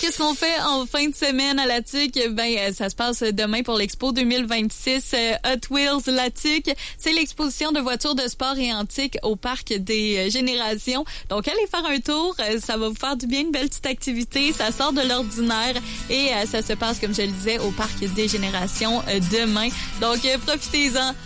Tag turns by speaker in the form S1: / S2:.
S1: qu'est-ce qu'on fait en fin de semaine à la TIC? Ça se passe demain pour l'Expo 2026 Hot Wheels la TIC. C'est l'exposition de voitures de sport et antiques au Parc des Générations. Donc, allez faire un tour. Ça va vous faire du bien, une belle petite activité. Ça sort de l'ordinaire et ça se passe, comme je le disais, au Parc des Générations demain. Donc, profitez-en.